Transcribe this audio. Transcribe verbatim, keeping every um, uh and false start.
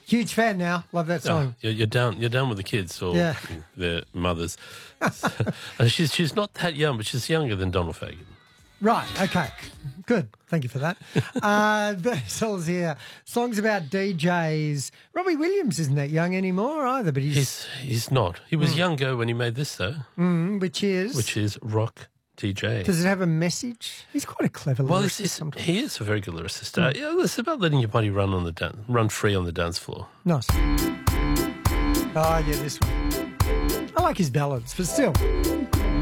Huge fan now. Love that Oh, song. you're, you're down. You're down with the kids or Yeah. their mothers. And she's she's not that young, but she's younger than Donald Fagan. Right, okay. Good. Thank you for that. uh, Basil's here. Songs about D Js. Robbie Williams isn't that young anymore either, but he's... He's he's not. He was younger when he made this though, Mm, which is... which is rock D J. Does it have a message? He's quite a clever Well, lyricist it's, it's, sometimes. he is a very good lyricist. Uh, yeah, it's about letting your body run on the dan- run free on the dance floor. Nice. Oh, yeah, this one. I like his ballads, but still.